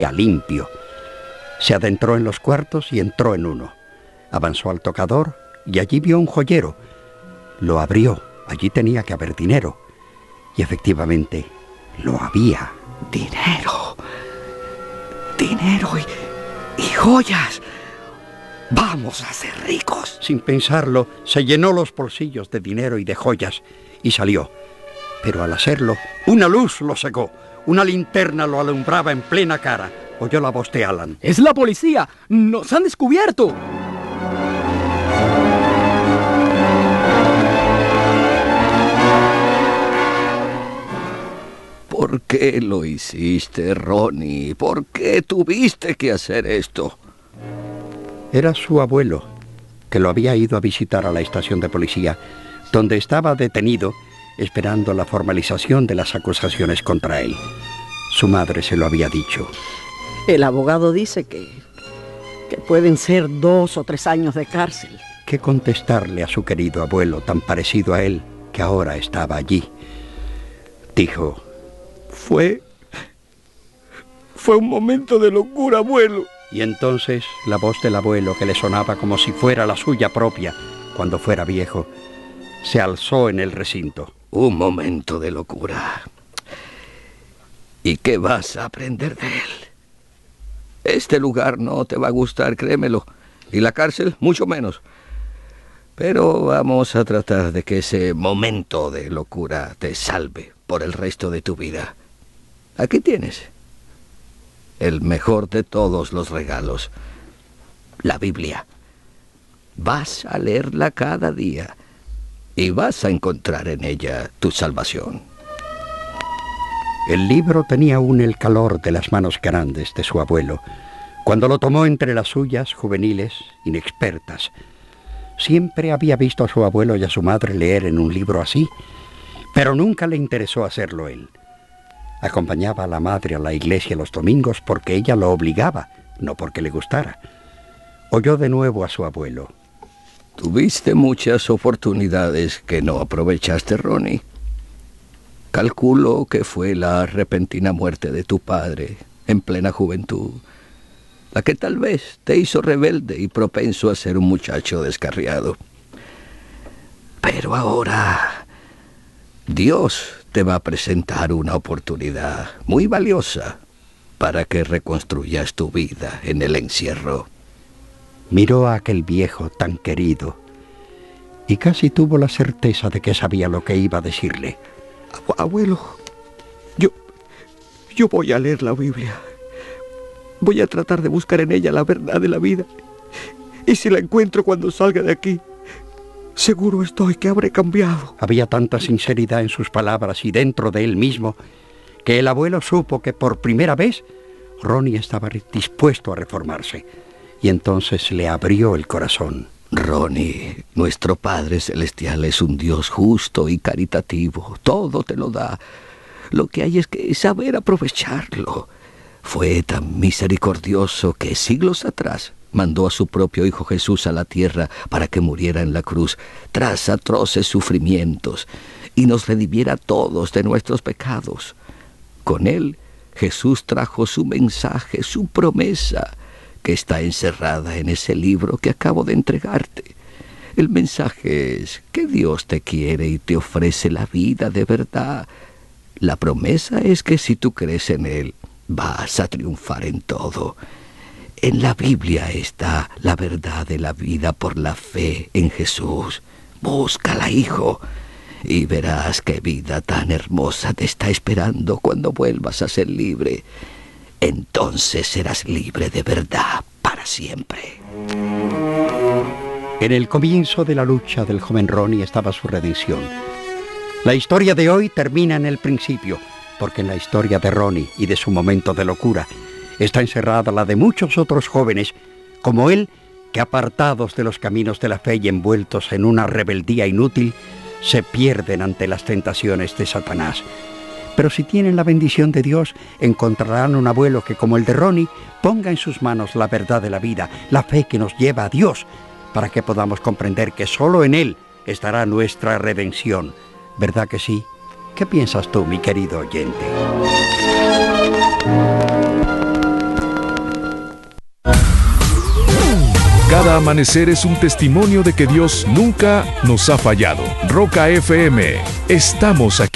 limpio. Se adentró en los cuartos y entró en uno. Avanzó al tocador y allí vio un joyero. Lo abrió. Allí tenía que haber dinero. Y efectivamente, lo había. Dinero. Dinero y joyas. Vamos a ser ricos. Sin pensarlo, se llenó los bolsillos de dinero y de joyas y salió. Pero al hacerlo, una luz lo cegó. Una linterna lo alumbraba en plena cara. Oyó la voz de Alan. ¡Es la policía! ¡Nos han descubierto! ¿Por qué lo hiciste, Ronnie? ¿Por qué tuviste que hacer esto? Era su abuelo, que lo había ido a visitar a la estación de policía, donde estaba detenido esperando la formalización de las acusaciones contra él. Su madre se lo había dicho. El abogado dice que pueden ser 2 o 3 años de cárcel. ¿Qué contestarle a su querido abuelo, tan parecido a él, que ahora estaba allí? Dijo: Fue un momento de locura, abuelo. Y entonces la voz del abuelo, que le sonaba como si fuera la suya propia cuando fuera viejo, se alzó en el recinto. Un momento de locura. ¿Y qué vas a aprender de él? Este lugar no te va a gustar, créemelo. Y la cárcel, mucho menos. Pero vamos a tratar de que ese momento de locura te salve por el resto de tu vida. Aquí tienes el mejor de todos los regalos, la Biblia. Vas a leerla cada día y vas a encontrar en ella tu salvación. El libro tenía aún el calor de las manos grandes de su abuelo, cuando lo tomó entre las suyas, juveniles, inexpertas. Siempre había visto a su abuelo y a su madre leer en un libro así, pero nunca le interesó hacerlo él. Acompañaba a la madre a la iglesia los domingos porque ella lo obligaba, no porque le gustara. Oyó de nuevo a su abuelo. Tuviste muchas oportunidades que no aprovechaste, Ronnie. Calculo que fue la repentina muerte de tu padre, en plena juventud, la que tal vez te hizo rebelde y propenso a ser un muchacho descarriado. Pero ahora Dios te va a presentar una oportunidad muy valiosa para que reconstruyas tu vida en el encierro. Miró a aquel viejo tan querido y casi tuvo la certeza de que sabía lo que iba a decirle. Abuelo, yo voy a leer la Biblia. Voy a tratar de buscar en ella la verdad de la vida. Y si la encuentro cuando salga de aquí, seguro estoy que habré cambiado. Había tanta sinceridad en sus palabras y dentro de él mismo que el abuelo supo que por primera vez Ronnie estaba dispuesto a reformarse. Y entonces le abrió el corazón. Ronnie, nuestro Padre Celestial es un Dios justo y caritativo. Todo te lo da. Lo que hay es que saber aprovecharlo. Fue tan misericordioso que siglos atrás mandó a su propio Hijo Jesús a la tierra para que muriera en la cruz, tras atroces sufrimientos, y nos redimiera a todos de nuestros pecados. Con él, Jesús trajo su mensaje, su promesa, que está encerrada en ese libro que acabo de entregarte. El mensaje es que Dios te quiere y te ofrece la vida de verdad. La promesa es que si tú crees en Él, vas a triunfar en todo. En la Biblia está la verdad de la vida por la fe en Jesús. Búscala, hijo, y verás qué vida tan hermosa te está esperando cuando vuelvas a ser libre. Entonces serás libre de verdad para siempre. En el comienzo de la lucha del joven Ronnie estaba su redención. La historia de hoy termina en el principio, porque en la historia de Ronnie y de su momento de locura está encerrada la de muchos otros jóvenes, como él, que apartados de los caminos de la fe y envueltos en una rebeldía inútil, se pierden ante las tentaciones de Satanás. Pero si tienen la bendición de Dios, encontrarán un abuelo que, como el de Ronnie, ponga en sus manos la verdad de la vida, la fe que nos lleva a Dios, para que podamos comprender que solo en Él estará nuestra redención. ¿Verdad que sí? ¿Qué piensas tú, mi querido oyente? Cada amanecer es un testimonio de que Dios nunca nos ha fallado. Roca FM, estamos aquí.